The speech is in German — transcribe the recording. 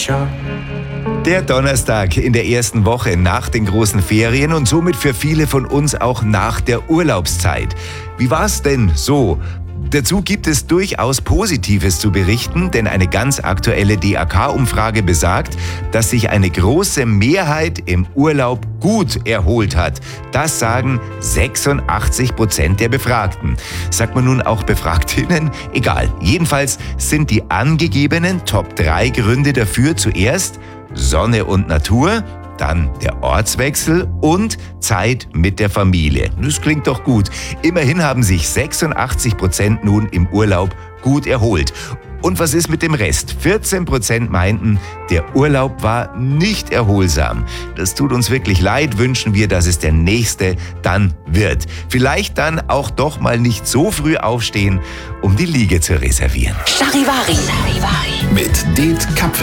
Jahr. Der Donnerstag in der ersten Woche nach den großen Ferien und somit für viele von uns auch nach der Urlaubszeit. Wie war's denn so? Dazu gibt es durchaus Positives zu berichten, denn eine ganz aktuelle DAK-Umfrage besagt, dass sich eine große Mehrheit im Urlaub gut erholt hat. Das sagen 86% der Befragten. Sagt man nun auch Befragtinnen? Egal. Jedenfalls sind die angegebenen Top 3 Gründe dafür zuerst Sonne und Natur, dann der Ortswechsel und Zeit mit der Familie. Das klingt doch gut. Immerhin haben sich 86% nun im Urlaub gut erholt. Und was ist mit dem Rest? 14% meinten, der Urlaub war nicht erholsam. Das tut uns wirklich leid, wünschen wir, dass es der nächste dann wird. Vielleicht dann auch doch mal nicht so früh aufstehen, um die Liege zu reservieren. Charivari. Mit Det Kapf